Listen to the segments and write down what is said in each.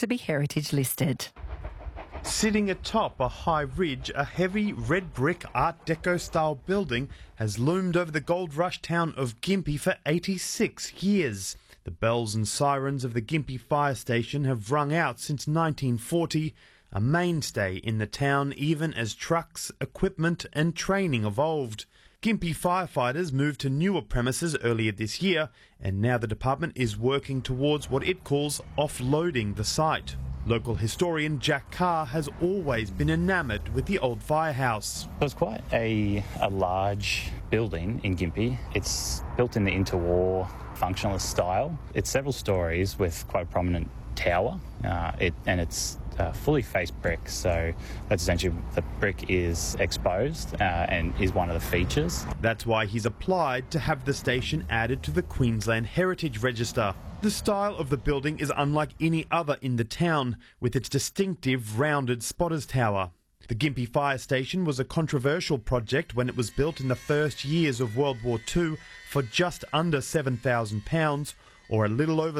to be heritage listed. Sitting atop a high ridge, a heavy red brick Art Deco style building has loomed over the gold rush town of Gympie for 86 years. The bells and sirens of the Gympie fire station have rung out since 1940, a mainstay in the town even as trucks, equipment and training evolved. Gympie firefighters moved to newer premises earlier this year, and now the department is working towards what it calls offloading the site. Local historian Jack Carr has always been enamoured with the old firehouse. It was quite a large building in Gympie. It's built in the interwar functionalist style. It's several stories with quite a prominent tower, and it's fully faced brick, so that's essentially the brick is exposed and is one of the features. That's why he's applied to have the station added to the Queensland Heritage Register. The style of the building is unlike any other in the town, with its distinctive rounded spotters tower. The Gympie Fire Station was a controversial project when it was built in the first years of World War II for just under £7,000, or a little over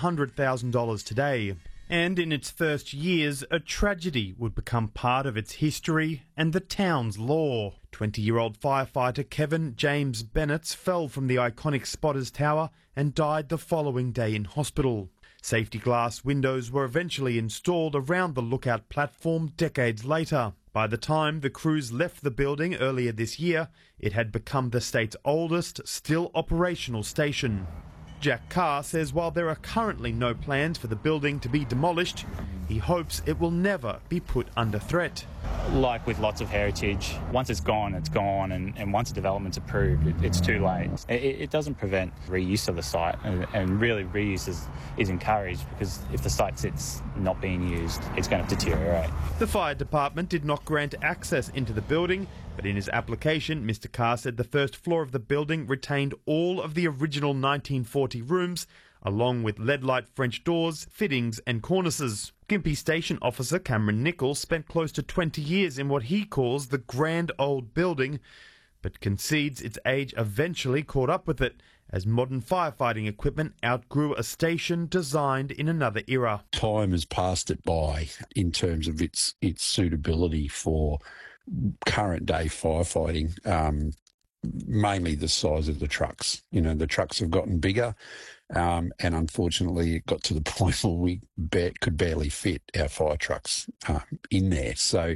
$700,000 today. And in its first years, a tragedy would become part of its history and the town's lore. 20-year-old firefighter Kevin James Bennett fell from the iconic spotters tower and died the following day in hospital. Safety glass windows were eventually installed around the lookout platform decades later. By the time the crews left the building earlier this year, it had become the state's oldest, still operational station. Jack Carr says while there are currently no plans for the building to be demolished, he hopes it will never be put under threat. Like with lots of heritage, once it's gone, and once a development's approved, it's too late. It doesn't prevent reuse of the site, and really reuse is encouraged, because if the site sits not being used, it's going to deteriorate. The fire department did not grant access into the building, but in his application, Mr. Carr said the first floor of the building retained all of the original 1940 rooms, along with lead-light French doors, fittings and cornices. Gympie Station Officer Cameron Nichols spent close to 20 years in what he calls the grand old building, but concedes its age eventually caught up with it, as modern firefighting equipment outgrew a station designed in another era. Time has passed it by in terms of its suitability for current day firefighting, mainly the size of the trucks. You know, the trucks have gotten bigger, and unfortunately it got to the point where we could barely fit our fire trucks in there. So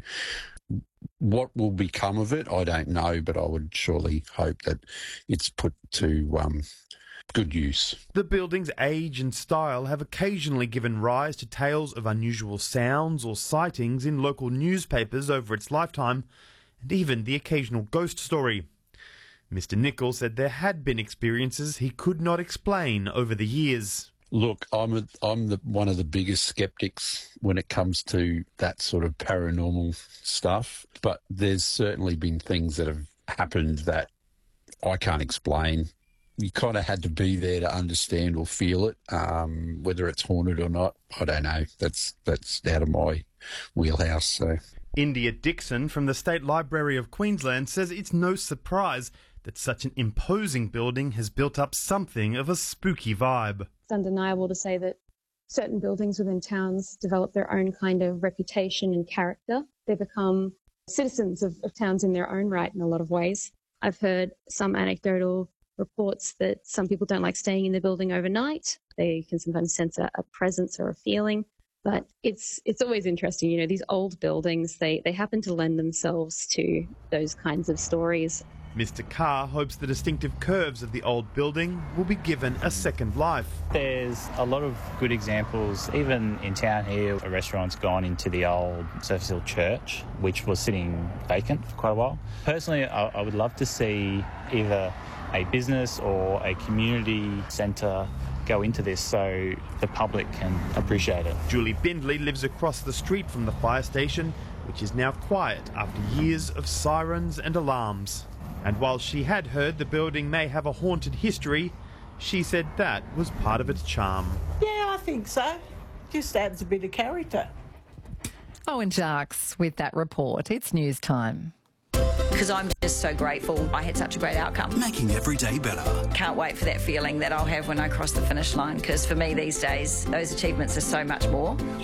what will become of it, I don't know, but I would surely hope that it's put to good use. The building's age and style have occasionally given rise to tales of unusual sounds or sightings in local newspapers over its lifetime, and even the occasional ghost story. Mr. Nichols said there had been experiences he could not explain over the years. Look, I'm one of the biggest skeptics when it comes to that sort of paranormal stuff, but there's certainly been things that have happened that I can't explain. You kind of had to be there to understand or feel it. Whether it's haunted or not, I don't know. That's out of my wheelhouse. So, India Dixon from the State Library of Queensland says it's no surprise that such an imposing building has built up something of a spooky vibe. It's undeniable to say that certain buildings within towns develop their own kind of reputation and character. They become citizens of towns in their own right in a lot of ways. I've heard some anecdotal reports that some people don't like staying in the building overnight. They can sometimes sense a presence or a feeling. But it's always interesting, you know, these old buildings, they happen to lend themselves to those kinds of stories. Mr. Carr hopes the distinctive curves of the old building will be given a second life. There's a lot of good examples, even in town here. A restaurant's gone into the old Surface Hill Church, which was sitting vacant for quite a while. Personally, I would love to see either a business or a community centre go into this so the public can appreciate it. Julie Bindley lives across the street from the fire station, which is now quiet after years of sirens and alarms. And while she had heard the building may have a haunted history, she said that was part of its charm. Yeah, I think so. Just adds a bit of character. Owen Jacques with that report. It's news time. Because I'm just so grateful I had such a great outcome. Making every day better. Can't wait for that feeling that I'll have when I cross the finish line, because for me these days, those achievements are so much more.